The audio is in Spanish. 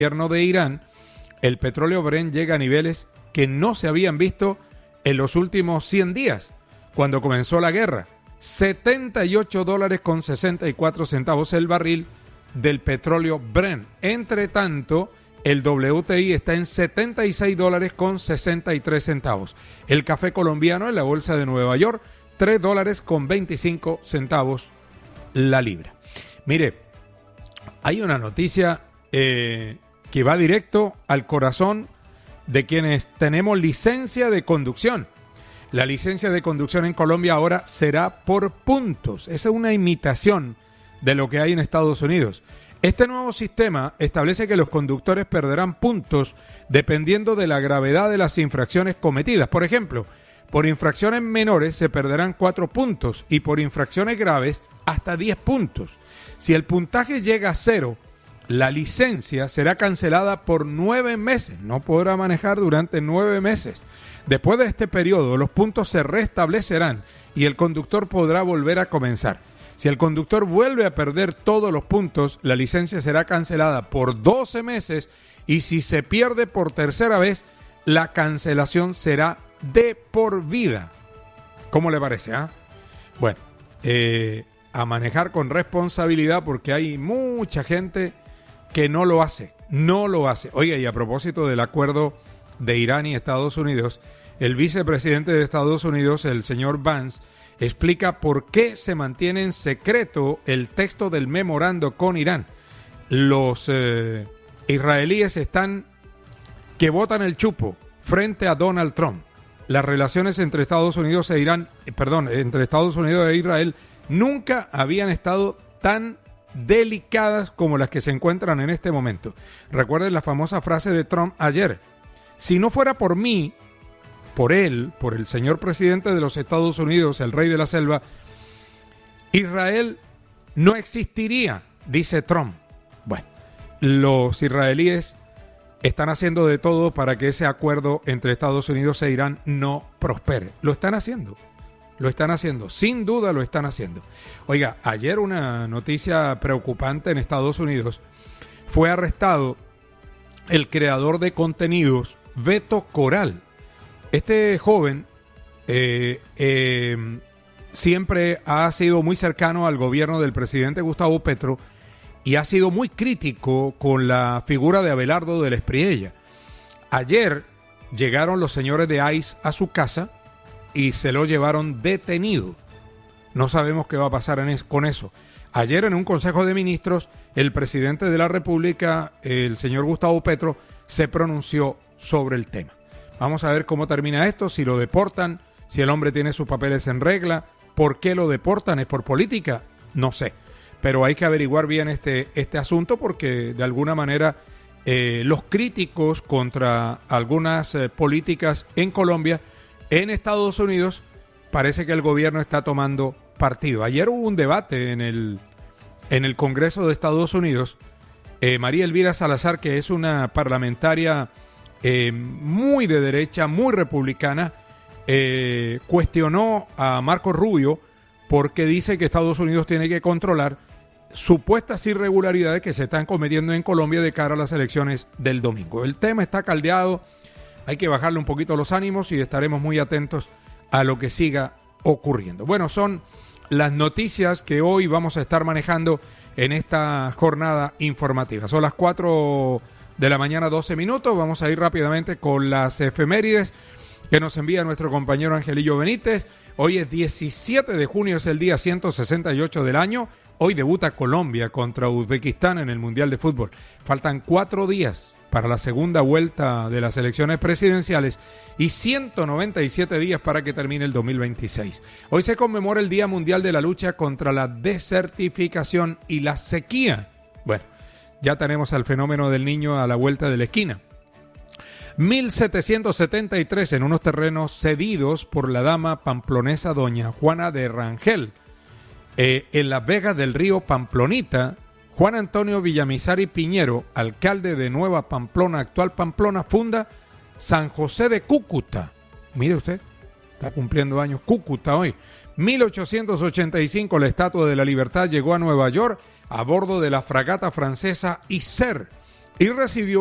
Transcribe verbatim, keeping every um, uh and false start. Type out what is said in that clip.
gobierno de Irán, el petróleo Brent llega a niveles que no se habían visto en los últimos cien días, cuando comenzó la guerra. setenta y ocho dólares con sesenta y cuatro centavos el barril del petróleo Brent. Entre tanto, el W T I está en setenta y seis dólares con sesenta y tres centavos. El café colombiano en la bolsa de Nueva York, tres dólares con veinticinco centavos la libra. Mire, hay una noticia eh, que va directo al corazón de quienes tenemos licencia de conducción. La licencia de conducción en Colombia ahora será por puntos. Esa es una imitación de lo que hay en Estados Unidos. Este nuevo sistema establece que los conductores perderán puntos dependiendo de la gravedad de las infracciones cometidas. Por ejemplo, por infracciones menores se perderán cuatro puntos y por infracciones graves hasta diez puntos. Si el puntaje llega a cero, la licencia será cancelada por nueve meses. No podrá manejar durante nueve meses. Después de este periodo, los puntos se restablecerán y el conductor podrá volver a comenzar. Si el conductor vuelve a perder todos los puntos, la licencia será cancelada por doce meses y si se pierde por tercera vez, la cancelación será de por vida. ¿Cómo le parece? Ah? Bueno, eh, a manejar con responsabilidad porque hay mucha gente que no lo hace, no lo hace. Oiga, y a propósito del acuerdo de Irán y Estados Unidos, el vicepresidente de Estados Unidos, el señor Vance, explica por qué se mantiene en secreto el texto del memorando con Irán. Los eh, israelíes están que botan el chupo frente a Donald Trump. Las relaciones entre Estados Unidos e Irán, eh, perdón, entre Estados Unidos e Israel nunca habían estado tan delicadas como las que se encuentran en este momento. Recuerden la famosa frase de Trump ayer: si no fuera por mí, por él, por el señor presidente de los Estados Unidos, el rey de la selva, Israel no existiría, dice Trump. Bueno, los israelíes están haciendo de todo para que ese acuerdo entre Estados Unidos e Irán no prospere. Lo están haciendo, lo están haciendo, sin duda lo están haciendo. Oiga, ayer una noticia preocupante en Estados Unidos: fue arrestado el creador de contenidos Beto Coral. Este joven eh, eh, siempre ha sido muy cercano al gobierno del presidente Gustavo Petro y ha sido muy crítico con la figura de Abelardo del Espriella. Ayer llegaron los señores de ICE a su casa y se lo llevaron detenido. No sabemos qué va a pasar en es, con eso. Ayer en un Consejo de Ministros, el presidente de la República, el señor Gustavo Petro, se pronunció sobre el tema. Vamos a ver cómo termina esto, si lo deportan, si el hombre tiene sus papeles en regla. ¿Por qué lo deportan? ¿Es por política? No sé. Pero hay que averiguar bien este, este asunto porque de alguna manera eh, los críticos contra algunas eh, políticas en Colombia, en Estados Unidos, parece que el gobierno está tomando partido. Ayer hubo un debate en el, en el Congreso de Estados Unidos. Eh, María Elvira Salazar, que es una parlamentaria Eh, muy de derecha, muy republicana, eh, cuestionó a Marco Rubio porque dice que Estados Unidos tiene que controlar supuestas irregularidades que se están cometiendo en Colombia de cara a las elecciones del domingo. El tema está caldeado, hay que bajarle un poquito los ánimos y estaremos muy atentos a lo que siga ocurriendo. Bueno, son las noticias que hoy vamos a estar manejando en esta jornada informativa. Son las cuatro de la mañana, doce minutos. Vamos a ir rápidamente con las efemérides que nos envía nuestro compañero Angelillo Benítez. Hoy es diecisiete de junio, es el día ciento sesenta y ocho del año. Hoy debuta Colombia contra Uzbekistán en el Mundial de Fútbol. Faltan cuatro días para la segunda vuelta de las elecciones presidenciales y ciento noventa y siete días para que termine el dos mil veintiséis. Hoy se conmemora el Día Mundial de la Lucha contra la Desertificación y la Sequía. Bueno, ya tenemos al fenómeno del Niño a la vuelta de la esquina. mil setecientos setenta y tres, en unos terrenos cedidos por la dama pamplonesa doña Juana de Rangel, eh, en las vegas del río Pamplonita, Juan Antonio Villamizar y Piñero, alcalde de Nueva Pamplona, actual Pamplona, funda San José de Cúcuta. Mire usted, está cumpliendo años Cúcuta hoy. mil ochocientos ochenta y cinco, la Estatua de la Libertad llegó a Nueva York a bordo de la fragata francesa Isère. y recibió